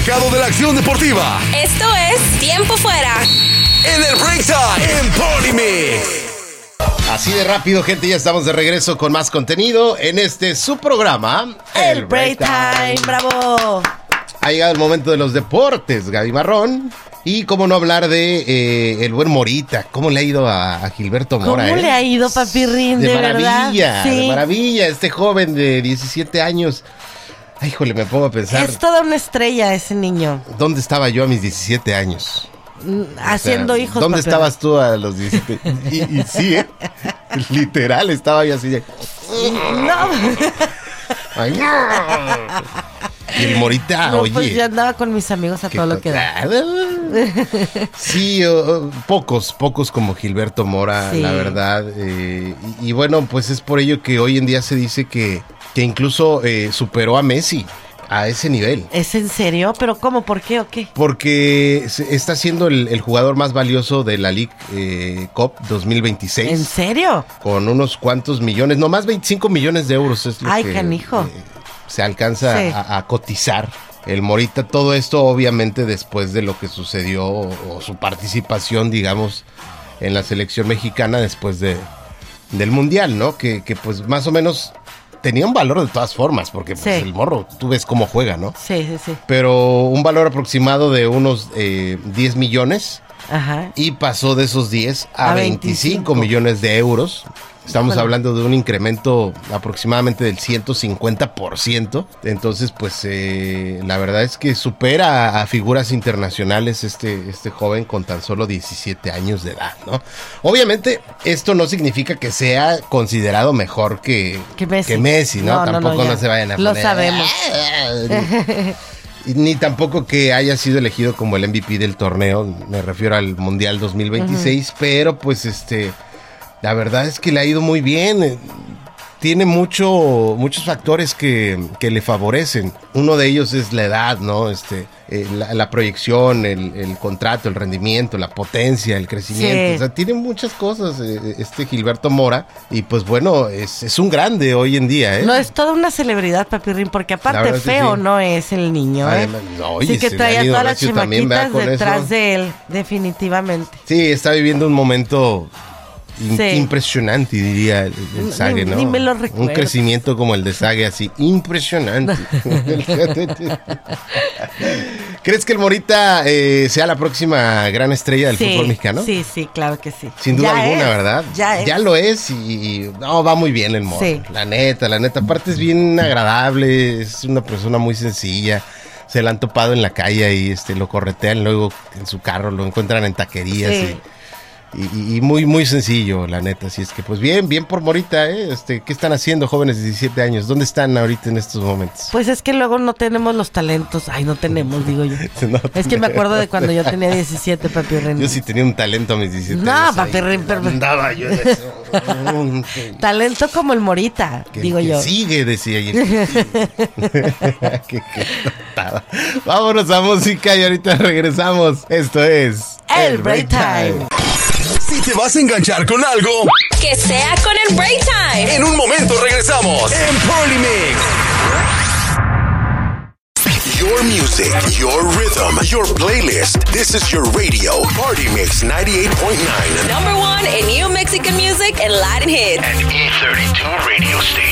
destacado de la acción deportiva. Esto es Tiempo Fuera. En el Break Time, en Polymix. Así de rápido, gente, ya estamos de regreso con más contenido en su programa, El Break Time. ¡Bravo! Ha llegado el momento de los deportes, Gaby Marrón. Y cómo no hablar de el buen Morita. ¿Cómo le ha ido a Gilberto Mora? ¿Cómo le ha ido, Papirrín? De maravilla, verdad. Sí. De maravilla. Este joven de 17 años. Ay, híjole, me pongo a pensar. Es toda una estrella ese niño. ¿Dónde estaba yo a mis 17 años? Haciendo hijos. ¿Dónde Papirrín? estabas tú a los 17? Y sí, literal, estaba yo así de... No. Ay, y el Morita, No, oye. pues yo andaba con mis amigos a todo lo que da. Sí, pocos como Gilberto Mora, Sí. la verdad. Y bueno, pues es por ello que hoy en día se dice que incluso superó a Messi a ese nivel. ¿Es en serio? ¿Pero cómo? ¿Por qué o qué? Porque está siendo el jugador más valioso de la League Cup 2026. ¿En serio? Con unos cuantos millones, no más 25 millones de euros es lo Ay, que canijo. Se alcanza Sí. a cotizar el Morita. Todo esto obviamente después de lo que sucedió o su participación, digamos, en la selección mexicana después del Mundial, ¿no? Que pues más o menos tenía un valor de todas formas, porque pues, Sí. el morro, tú ves cómo juega, ¿no? Sí. Pero un valor aproximado de unos 10 millones. Ajá. Y pasó de esos 10 a 25 25 millones de euros. Estamos Híjole. hablando de un incremento aproximadamente del 150%. Entonces, pues la verdad es que supera a figuras internacionales este joven con tan solo 17 años de edad, ¿no? Obviamente, esto no significa que sea considerado mejor que Messi, ¿no? Tampoco no se vayan a Lo poner... sabemos. Ni tampoco que haya sido elegido como el MVP del torneo, me refiero al Mundial 2026, pero pues la verdad es que le ha ido muy bien. Tiene muchos factores que le favorecen. Uno de ellos es la edad, ¿no? La proyección, el contrato, el rendimiento, la potencia, el crecimiento. Sí. O sea, tiene muchas cosas Gilberto Mora. Y pues bueno, es un grande hoy en día, ¿eh? No, es toda una celebridad, Papirrín, porque La aparte verdad es que feo sí. no es el niño, ¿eh? Además, no, oye, sí que se le trae han a ido todas las recio también, ¿verdad? chamaquitas Con detrás eso. de él, definitivamente. Sí, está viviendo un momento Sí. impresionante, diría el Sague, ¿no? Ni me lo recuerdo. Un crecimiento como el de Sague, así, impresionante. ¿Crees que el Morita sea la próxima gran estrella del fútbol mexicano? Sí, claro que sí. Sin duda Ya alguna, es, ¿verdad? Ya lo es y no, va muy bien el Morro. Sí. La neta. Aparte es bien agradable, es una persona muy sencilla. Se la han topado en la calle y lo corretean luego en su carro, lo encuentran en taquerías Sí. y muy, muy sencillo, la neta. Así es que, pues bien por Morita, ¿eh? ¿Qué están haciendo jóvenes de 17 años? ¿Dónde están ahorita en estos momentos? Pues es que luego no tenemos los talentos. Ay, no tenemos, digo yo. No Es que me acuerdo de cuando yo tenía 17, Papirrín. Yo sí tenía un talento a mis 17 No, años. Papirrín, pero... Andaba yo en eso. Talento como el Morita, digo que yo. Sigue, decía ayer. Qué tontada. Vámonos a música y ahorita regresamos. Esto es El Break Time. Si te vas a enganchar con algo, Que sea con el Break Time. en un momento regresamos en Polymix. Your music, your rhythm, your playlist. This is your radio. Party Mix 98.9. Number one in new Mexican music and Latin hits. An E32 radio station.